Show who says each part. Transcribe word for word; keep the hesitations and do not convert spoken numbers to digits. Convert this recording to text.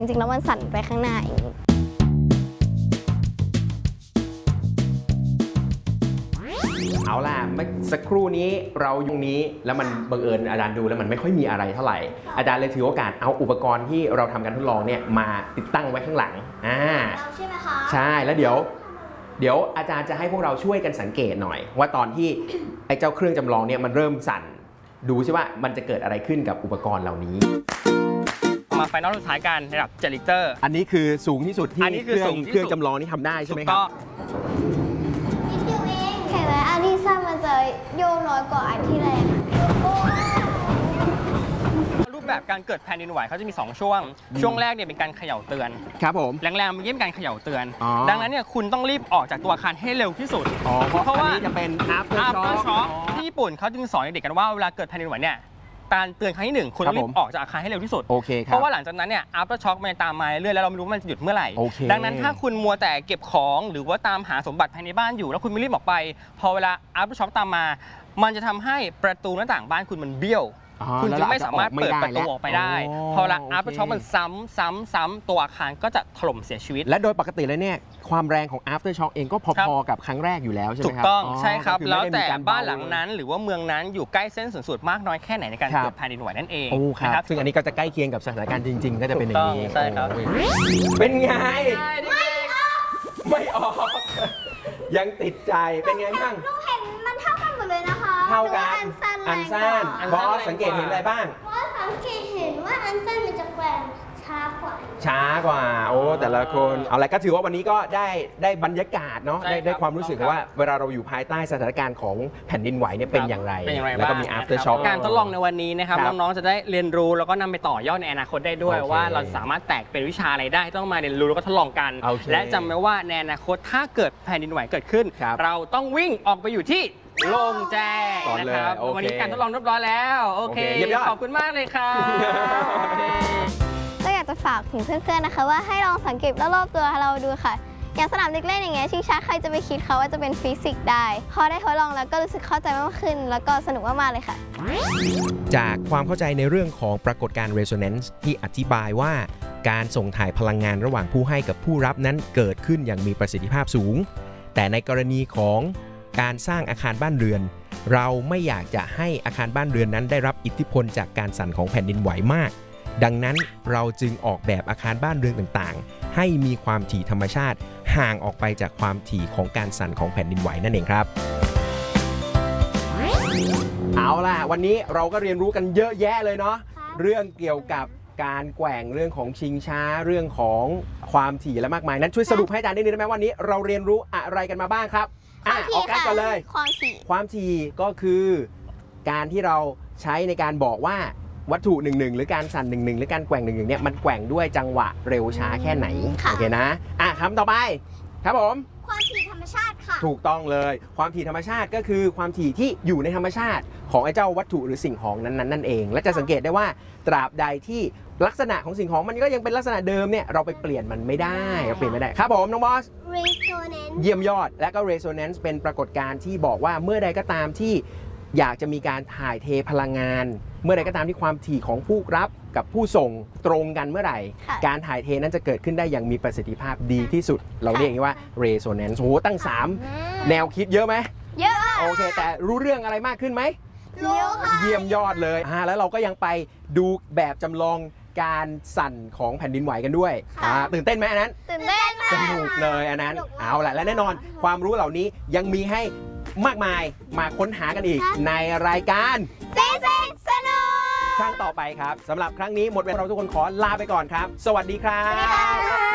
Speaker 1: จริงๆแล้วมันสั่นไปข้างหน้าเอง
Speaker 2: เอาล่ะเมื่อสักครู่นี้เราอยู่นี้แล้วมันบังเอิญอาจารย์ดูแล้วมันไม่ค่อยมีอะไรเท่าไหร่อาจารย์เลยถือโอกาสเอาอุปกรณ์ที่เราทำการทดลองเนี่ยมาติดตั้งไว้ข้างหลังอ่า
Speaker 1: ใช่ไหมคะ
Speaker 2: ใช่แล้วเดี๋ยวเดี๋ยวอาจารย์จะให้พวกเราช่วยกันสังเกตหน่อยว่าตอนที่ไอ้เจ้าเครื่องจำลองเนี่ยมันเริ่มสั่นดูซิว่ามันจะเกิดอะไรขึ้นกับอุปกรณ์เหล่านี้
Speaker 3: มาไฟนอลสุดท้ายกันระดับเจ็ดลิตร
Speaker 2: อันนี้คือสูงที่สุดที่เครื่องเครื่องจำลองนี่ทำได้ใช่ไหมครับ
Speaker 1: นิดเดียวเองเห็นไหมอันที่สั้นมันจะโยกน้อยกว่าอันที่แรง
Speaker 3: รูปแบบการเกิดแผ่นดินไหวเขาจะมีสองช่วงช่วงแรกเนี่ยเป็นการเขย่าเตือน
Speaker 2: ครับผม
Speaker 3: แรงๆมันยิ่งเป็นการเขย่าเตือนดังนั้นเนี่ยคุณต้องรีบออกจากตัวอาคารให้เร็วที่สุด
Speaker 2: เพราะว่าอันนี้จะเป็น after
Speaker 3: shock ที่ญี่ปุ่นเขาจึงสอนเด็กกันว่าเวลาเกิดแผ่นดินไหวเนี่ยการเตือนครั้งที่หนึ่งคุณต้องรีบออกจากอาคารให้เร็วที่สุด
Speaker 2: โอเคครับ
Speaker 3: เพราะว่าหลังจากนั้นเนี่ย after shock มันตามมาเรื่อยแล้วเราไม่รู้ว่ามันจะหยุดเมื่อไหร่ดังนั้นถ้าคุณมัวแต่เก็บของหรือว่าตามหาสมบัติภายในบ้านอยู่แล้วคุณไม่รีบออกไปพอเวลา after shock ตามมามันจะทำให้ประตูหน้าต่างบ้านคุณมันเบี้ยวคุณจะไม่สามารถเปิดประตูออกไปได้พอเวลา after shock มันซ้ำซ้ำซ้ำตัวอาคารก็จะถล่มเสียชีวิต
Speaker 2: และโดยปกติแล้วเนี่ยความแรงของ after shock เองก็พอๆกับครั้งแรกอยู่แล้วใช่ไหมครับ
Speaker 3: ถูกต้องใช่ครับแล้วแต่บ้านหลังนั้นหรือว่าเมืองนั้นอยู่ใกล้เส้นศูนย์สูตรมากน้อยแค่ไหนในการเกิดแผ่นดินไหวนั่นเอง
Speaker 2: นะครับซึ่งอันนี้ก็จะใกล้เคียงกับสถานการณ์จริงๆก็จะเป็นอย่างนี้
Speaker 3: ใช่ครับ
Speaker 2: เป็นไงไม่ออกยังติดใจเป็นไงบ้าง
Speaker 1: ลูกเห็นมันเท่ากันหมดเลยนะคะ
Speaker 2: เท่ากันอันสั้นบอสสังเกตเห็นอะไรบ้าง
Speaker 1: บอสสังเกตเห็นว่าอันสั้นมันจะแกว่งช้ากว่า
Speaker 2: ช้ากว่าโอ้แต่ละคนเอาอะไรก็ถือว่าวันนี้ก็ได้ได้บรรยากาศเนาะได้ได้ความรู้สึกว่าเวลาเราอยู่ภายใต้สถานการณ์ของแผ่นดินไหวเนี่ยเป็นอย่างไรแล้วก็มี after shock
Speaker 3: การทดลองในวันนี้นะครับน้องๆจะได้เรียนรู้แล้วก็นำไปต่อยอดในอนาคตได้ด้วยว่าเราสามารถแตกเป็นวิชาอะไรได้ต้องมาเรียนรู้แล้วก็ทดลองกันและจำไว้ว่าในอนาคตถ้าเกิดแผ่นดินไหวเกิดขึ้นเราต้องวิ่งออกไปอยู่ที่โล่งแจ้งนะครับวันนี้การทดลองเรียบร้อยแล้วโอเคขอบคุณมากเลยครับ
Speaker 1: ก็อยากจะฝากถึงเพื่อนๆนะคะว่าให้ลองสังเกตรอบๆตัวเราดูค่ะอย่างสนามเด็กเล่นอย่างเงี้ยชิงช้าใครจะไปคิดเขาว่าจะเป็นฟิสิกส์ได้พอได้ทดลองแล้วก็รู้สึกเข้าใจมากขึ้นแล้วก็สนุกมากๆเลยค่ะ
Speaker 4: จากความเข้าใจในเรื่องของปรากฏการณ์ resonance ที่อธิบายว่าการส่งถ่ายพลังงานระหว่างผู้ให้กับผู้รับนั้นเกิดขึ้นอย่างมีประสิทธิภาพสูงแต่ในกรณีของการสร้างอาคารบ้านเรือนเราไม่อยากจะให้อาคารบ้านเรือนนั้นได้รับอิทธิพลจากการสั่นของแผ่นดินไหวมากดังนั้นเราจึงออกแบบอาคารบ้านเรือนต่างๆให้มีความถี่ธรรมชาติห่างออกไปจากความถี่ของการสั่นของแผ่นดินไหวนั่นเองครับ
Speaker 2: เอาล่ะวันนี้เราก็เรียนรู้กันเยอะแยะเลยเนาะเรื่องเกี่ยวกับการแกว่งเรื่องของชิงช้าเรื่องของความถี่และมากมายนั้นช่วยสรุปให้อาจารย์ได้นิดได้ไหมวันนี้เราเรียนรู้อะไรกันมาบ้างครับอ่ะออกกันก่อนเลย
Speaker 1: ความถี่
Speaker 2: ความถี่ก็คือการที่เราใช้ในการบอกว่าวัตถุหนึ่งหนึ่งหรือการสั่นหนึ่งหนึ่งหรือการแกว่งหนึ่งหนึ่งเนี่ยมันแกว่งด้วยจังหวะเร็วช้าแค่ไหนโอเคนะอ่ะคำต่อไปครับผม
Speaker 1: ความถี่ธรรมชาติค่ะ
Speaker 2: ถูกต้องเลยความถี่ธรรมชาติก็คือความถี่ที่อยู่ในธรรมชาติของไอ้เจ้าวัตถุหรือสิ่งของนั้นๆนั่นเองและจะสังเกตได้ว่าตราบใดที่ลักษณะของสิ่งของมันก็ยังเป็นลักษณะเดิมเนี่ยเราไปเปลี่ยนมันไม่ได้เราเปลี่ยนไม่ได้ครับผมน้องบอส
Speaker 1: resonance
Speaker 2: เยี่ยมยอดและก็ resonance เป็นปรากฏการณ์ที่บอกว่าเมื่อใดก็ตามที่อยากจะมีการถ่ายเทพลังงานเมื่อใดก็ตามที่ความถี่ของผู้รับกับผู้ส่งตรงกันเมื่อไหร่การถ่ายเทนั้นจะเกิดขึ้นได้อย่างมีประสิทธิภาพดีที่สุดเราเรียกว่า resonance โหตั้งสามแนวคิดเยอะไหม
Speaker 1: เยอะ
Speaker 2: โอเคแต่รู้เรื่องอะไรมากขึ้นไหม
Speaker 1: รู้ค่ะ
Speaker 2: เยี่ยมยอดเลยอ่าแล้วเราก็ยังไปดูแบบจำลองการสั่นของแผ่นดินไหวกันด้วยอ่าตื่นเต้นไหมอันนั้น
Speaker 1: ตื่นเต้น
Speaker 2: สนุกเลยอันนั้นเอาแหละและแน่นอนความรู้เหล่านี้ยังมีให้มากมายมาค้นหากันอีกในรายการ
Speaker 1: ฟิสิกส์สนุก
Speaker 2: ครั้งต่อไปครับสำหรับครั้งนี้หมดเวลาเราทุกคนขอลาไปก่อนครับสวัสดีครับ